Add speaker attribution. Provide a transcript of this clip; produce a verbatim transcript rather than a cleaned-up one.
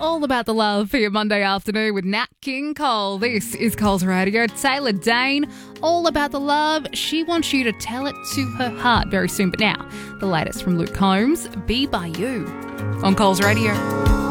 Speaker 1: all about the love for your Monday afternoon with Nat King Cole. This is Cole's Radio. Taylor Dane, all about the love. She wants you to tell it to her heart very soon. But now, the latest from Luke Combs, Be By You on Cole's Radio.